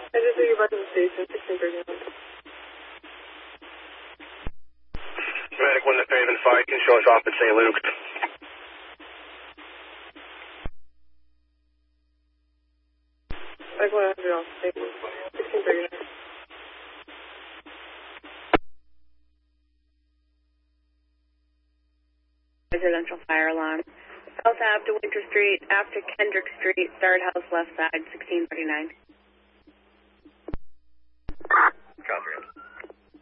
I just think you're back to the station, 1639. Medic 1 to Pavement 5 can show us off at St. Luke's. Medic 1 off, 1639. Residential fire alarm. South Ave to Winter Street, after Kendrick Street, third house left side, 1639.